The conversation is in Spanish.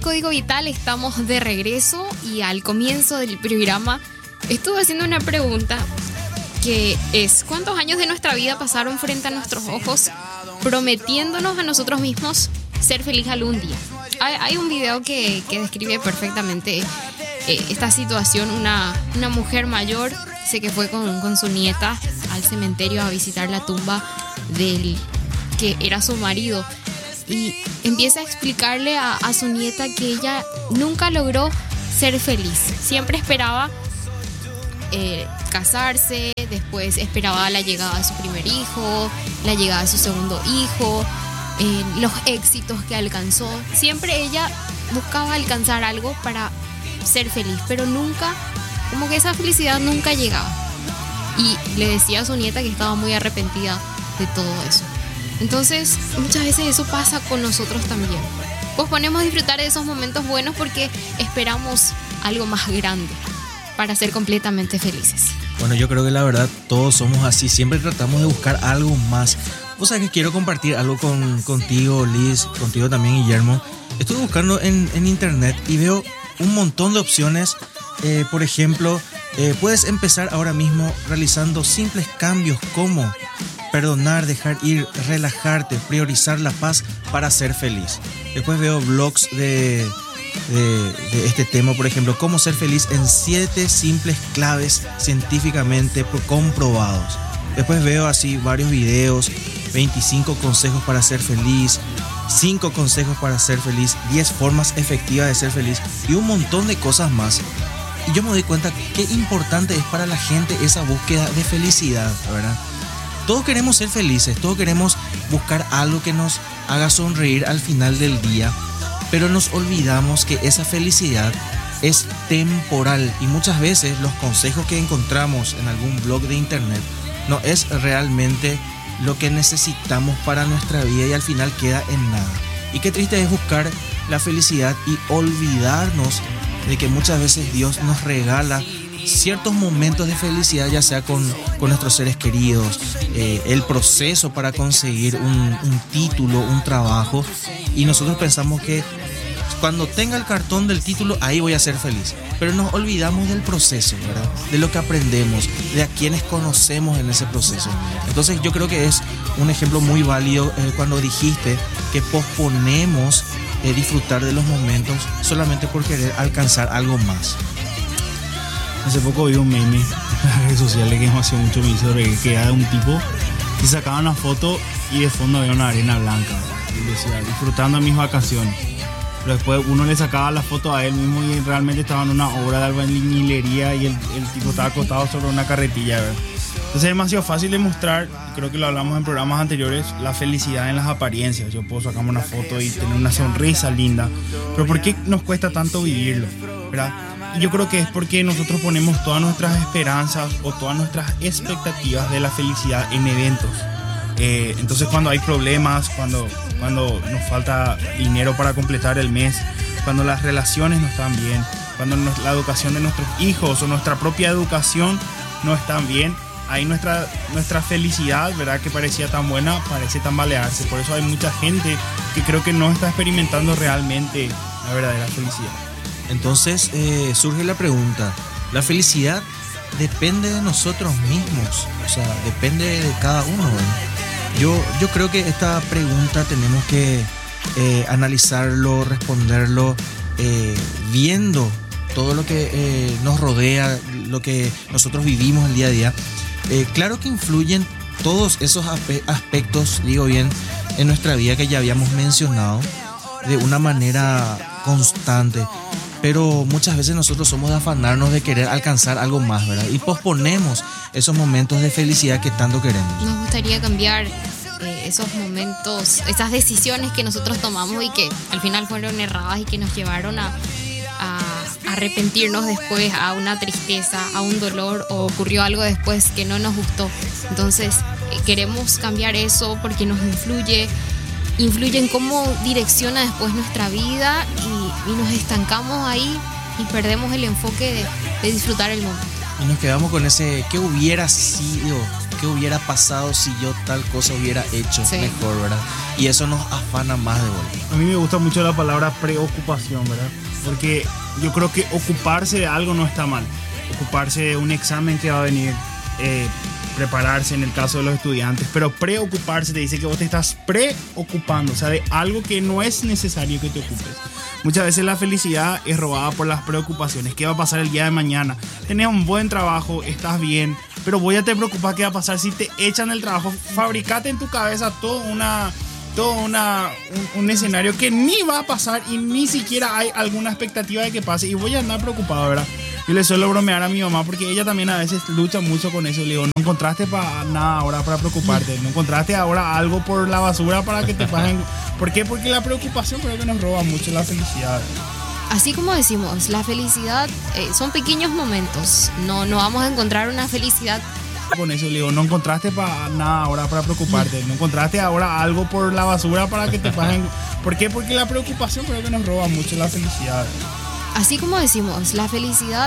Código Vital, estamos de regreso y al comienzo del programa estuve haciendo una pregunta que es: ¿cuántos años de nuestra vida pasaron frente a nuestros ojos prometiéndonos a nosotros mismos ser feliz algún día? Hay un video que describe perfectamente esta situación. Una mujer mayor dice que fue con su nieta al cementerio a visitar la tumba del que era su marido, y empieza a explicarle a su nieta que ella nunca logró ser feliz. Siempre esperaba casarse, después esperaba la llegada de su primer hijo, la llegada de su segundo hijo, los éxitos que alcanzó. Siempre ella buscaba alcanzar algo para ser feliz, pero nunca, como que esa felicidad nunca llegaba. Y le decía a su nieta que estaba muy arrepentida de todo eso. Entonces, muchas veces eso pasa con nosotros también. Posponemos disfrutar de esos momentos buenos porque esperamos algo más grande para ser completamente felices. Bueno, yo creo que la verdad todos somos así. Siempre tratamos de buscar algo más. O sea, que quiero compartir algo contigo, Liz, contigo también, Guillermo. Estuve buscando en internet y veo un montón de opciones. Por ejemplo, puedes empezar ahora mismo realizando simples cambios como perdonar, dejar ir, relajarte, priorizar la paz para ser feliz. Después veo blogs de este tema, por ejemplo, cómo ser feliz en 7 simples claves científicamente comprobados. Después veo así varios videos, 25 consejos para ser feliz, 5 consejos para ser feliz, 10 formas efectivas de ser feliz y un montón de cosas más. Y yo me doy cuenta qué importante es para la gente esa búsqueda de felicidad, ¿verdad? Todos queremos ser felices, todos queremos buscar algo que nos haga sonreír al final del día, pero nos olvidamos que esa felicidad es temporal y muchas veces los consejos que encontramos en algún blog de internet no es realmente lo que necesitamos para nuestra vida y al final queda en nada. Y qué triste es buscar la felicidad y olvidarnos de que muchas veces Dios nos regala ciertos momentos de felicidad, ya sea con nuestros seres queridos, el proceso para conseguir un título, un trabajo, y nosotros pensamos que cuando tenga el cartón del título ahí voy a ser feliz, pero nos olvidamos del proceso, ¿verdad? De lo que aprendemos, de a quienes conocemos en ese proceso. Entonces yo creo que es un ejemplo muy válido cuando dijiste que posponemos disfrutar de los momentos solamente por querer alcanzar algo más. Hace poco vi un meme en las redes sociales que me hacía mucho, me hizo reír, que era de un tipo que sacaba una foto y de fondo había una arena blanca y decía disfrutando mis vacaciones, pero después uno le sacaba la foto a él mismo y realmente estaba en una obra de albañilería y el tipo estaba acostado sobre una carretilla, ¿verdad? Entonces es demasiado fácil de mostrar, creo que lo hablamos en programas anteriores, la felicidad en las apariencias. Yo puedo sacarme una foto y tener una sonrisa linda, pero ¿por qué nos cuesta tanto vivirlo, verdad? Y yo creo que es porque nosotros ponemos todas nuestras esperanzas o todas nuestras expectativas de la felicidad en eventos. Entonces cuando hay problemas, cuando nos falta dinero para completar el mes, cuando las relaciones no están bien, cuando la educación de nuestros hijos o nuestra propia educación no están bien, ahí nuestra felicidad, ¿verdad?, que parecía tan buena, parece tambalearse. Por eso hay mucha gente que creo que no está experimentando realmente la verdadera felicidad. Entonces surge la pregunta, ¿la felicidad depende de nosotros mismos? O sea, depende de cada uno, ¿verdad? Yo creo que esta pregunta tenemos que analizarlo, responderlo viendo todo lo que nos rodea, lo que nosotros vivimos el día a día. Claro que influyen todos esos aspectos, digo bien, en nuestra vida que ya habíamos mencionado de una manera constante, pero muchas veces nosotros somos de afanarnos de querer alcanzar algo más, ¿verdad? Y posponemos esos momentos de felicidad que tanto queremos. Nos gustaría cambiar esos momentos, esas decisiones que nosotros tomamos y que al final fueron erradas y que nos llevaron a arrepentirnos después, a una tristeza, a un dolor, o ocurrió algo después que no nos gustó. Entonces queremos cambiar eso porque nos influye en cómo direcciona después nuestra vida y nos estancamos ahí y perdemos el enfoque de disfrutar el momento. Y nos quedamos con ese ¿qué hubiera sido? qué hubiera pasado si yo tal cosa hubiera hecho Sí. mejor, ¿verdad? Y eso nos afana más de golpe. A mí me gusta mucho la palabra preocupación, ¿verdad? Porque yo creo que ocuparse de algo no está mal. Ocuparse de un examen que va a venir, prepararse en el caso de los estudiantes, pero preocuparse te dice que vos te estás preocupando, o sea, de algo que no es necesario que te ocupes. Muchas veces la felicidad es robada por las preocupaciones. ¿Qué va a pasar el día de mañana? Tenés un buen trabajo, estás bien, pero voy a te preocupar qué va a pasar si te echan el trabajo. Fabricate en tu cabeza un escenario que ni va a pasar y ni siquiera hay alguna expectativa de que pase, y voy a andar preocupado, ¿verdad? Yo le suelo bromear a mi mamá porque ella también a veces lucha mucho con eso. Le digo, no encontraste para nada ahora para preocuparte, no encontraste ahora algo por la basura para que te paguen. ¿Por qué? Porque la preocupación creo que nos roba mucho la felicidad. Así como decimos, la felicidad son pequeños momentos. No vamos a encontrar una felicidad. Con eso le digo, no encontraste para nada ahora para preocuparte, no encontraste ahora algo por la basura para que te paguen. ¿Por qué? Porque la preocupación creo que nos roba mucho la felicidad. Así como decimos, la felicidad